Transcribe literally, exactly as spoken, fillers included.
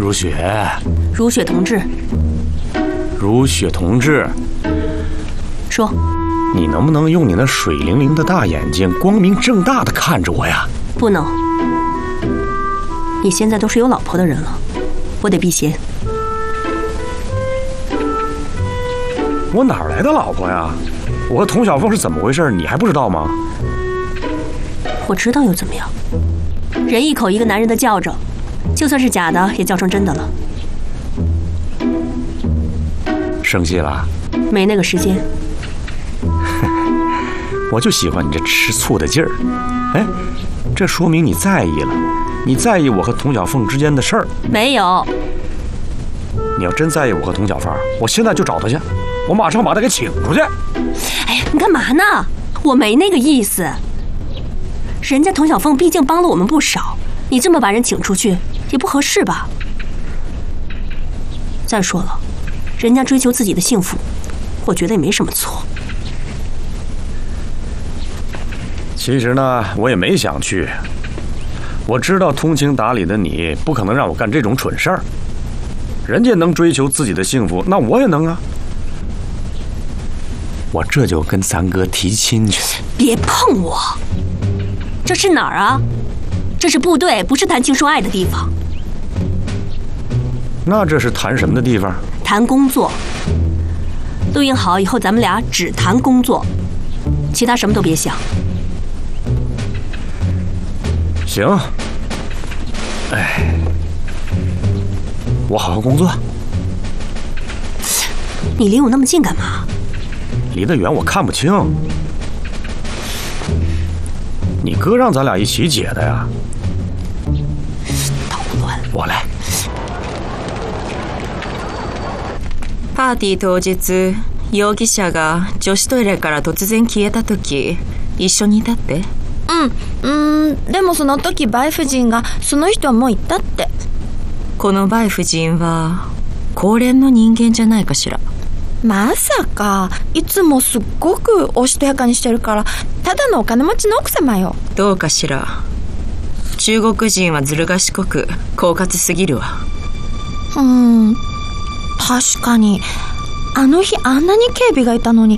如雪， 如雪同志， 如雪同志， 说， 你能不能用你那水灵灵的大眼睛，光明正大的看着我呀？ 不能。你现在都是有老婆的人了，我得避嫌。 我哪来的老婆呀？我和童小凤是怎么回事，你还不知道吗？ 我知道又怎么样？人一口一个男人的叫着，就算是假的，也叫成真的了。 生气了？ 没那个时间。 我就喜欢你这吃醋的劲儿。哎，这说明你在意了，你在意我和童小凤之间的事儿。 没有。 你要真在意我和童小凤，我现在就找她去，我马上把她给请出去。 哎呀，你干嘛呢？我没那个意思。人家童小凤毕竟帮了我们不少，你这么把人请出去也不合适吧？再说了，人家追求自己的幸福，我觉得也没什么错。 其实呢，我也没想去。我知道通情达理的你不可能让我干这种蠢事儿。人家能追求自己的幸福，那我也能啊。我这就跟咱哥提亲去。 别碰我！这是哪儿啊？这是部队，不是谈情说爱的地方。 那这是谈什么的地方？ 谈工作。录音好以后，咱们俩只谈工作，其他什么都别想。 行。哎，我好好工作。 你离我那么近干嘛？ 离得远我看不清。你哥让咱俩一起解的呀。 捣乱。 我来。 パーティー当日、容疑者が女子トイレから突然消えた時、一緒にいたって？ うん、うん、でもその時バイ夫人がその人はもう行ったって。 このバイ夫人は高齢の人間じゃないかしら。 まさか、いつもすっごくおしとやかにしてるから、ただのお金持ちの奥様よ。 どうかしら。中国人はずる賢く狡猾すぎるわ。 うん、確かにあの日あんなに警備がいたのに